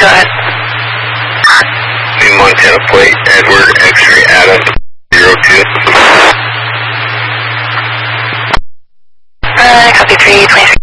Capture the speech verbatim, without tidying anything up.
go ahead. New Montana plate, Edward X-ray Adam zero two. Uh, copy three twenty-six.